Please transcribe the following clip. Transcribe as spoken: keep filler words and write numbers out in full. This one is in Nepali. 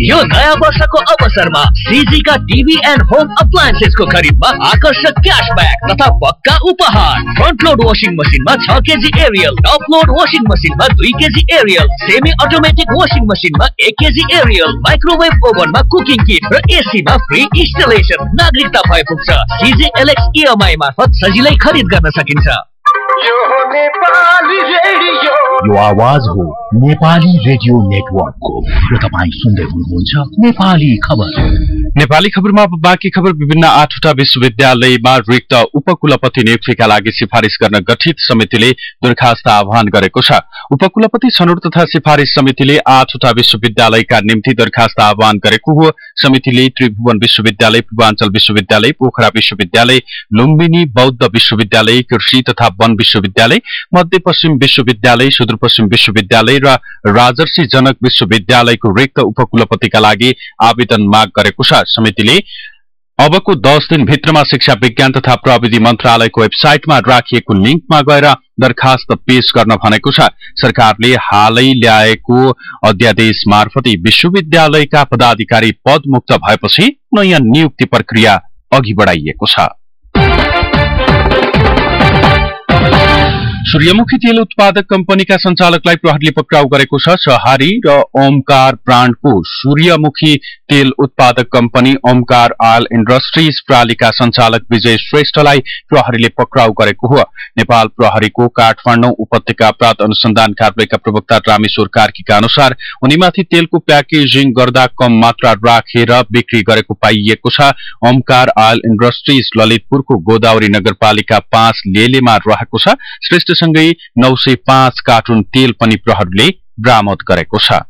यो नयाँ वर्षको अवसरमा सीजी का टीवी एन्ड होम अप्लायन्सेस को खरिदमा आकर्षक क्याशब्याक तथा पक्का उपहार। फ्रन्ट लोड वाशिङ मसिनमा छ KG Ariel, top load washing मसिनमा दुई KG Ariel, semi automatic washing मसिनमा एक केजी एरियल, माइक्रोवेभ ओभनमा कुकिङ किट र एसीमा फ्री इन्स्टलेसन। नागरिकता भए पुग्छ। सीजी एलएक्स इएमआई मार्फत सजिलै खरिद गर्न सकिन्छ। यो नेपाली रेडियो, यो आवाज हो नेपाली रेडियो नेटवर्कको र तपाईँ सुन्दै हुनुहुन्छ नेपाली खबर। नेपाली खबरमा अब बाँकी खबर। विभिन्न आठवटा विश्वविद्यालयमा रिक्त उपकुलपति नियुक्तिका लागि सिफारिस गर्न गठित समितिले दरखास्त आह्वान गरेको छ। उपकुलपति छनौट तथा सिफारिस समितिले आठवटा विश्वविद्यालयका निम्ति दरखास्त आह्वान गरेको हो। समितिले त्रिभुवन विश्वविद्यालय, पूर्वाञ्चल विश्वविद्यालय, पोखरा विश्वविद्यालय, लुम्बिनी बौद्ध विश्वविद्यालय, कृषि तथा वन विश्वविद्यालय, मध्यपश्चिम विश्वविद्यालय, सुदूरपश्चिम विश्वविद्यालय र राजर्षि जनक विश्वविद्यालयको रिक्त उपकुलपतिका लागि आवेदन माग गरेको छ। समितिले अबको दस दिन भित्रमा शिक्षा विज्ञान तथा प्रविधि मन्त्रालयको वेबसाइटमा राखिएको लिंकमा गएर दरखास्त पेश गर्न भनेको छ। सरकारले हालै ल्याएको अध्यादेश मार्फत विश्वविद्यालयका पदाधिकारी पद मुक्त भएपछि नयाँ नियुक्ति प्रक्रिया अघि बढाइएको छ। सूर्यमुखी तेल उत्पादक कम्पनीका सञ्चालकलाई प्रहरीले पक्राउ गरेको छ। सहारी र ओमकार ब्रान्डको सूर्यमुखी तेल उत्पादक कम्पनी ओमकार ऑयल इन्डस्ट्रीज प्रालीका सञ्चालक विजय श्रेष्ठलाई प्रहरीले पक्राउ गरेको हो। नेपाल प्रहरीको काठमाडौँ उपत्यका अपराध अनुसन्धान कार्यालयका प्रवक्ता रामेश्वर कार्कीका अनुसार उनीमाथि तेलको प्याकेजिङ गर्दा कम मात्रा राखेर बिक्री गरेको पाइएको छ। ओमकार ऑयल इन्डस्ट्रीज ललितपुरको गोदावरी नगरपालिका पाँच लेलेमा रहेको छ। श्रेष्ठ सँगै नौ सय पाँच कार्टुन तेल पनि प्रहरीले बरामद गरेको छ।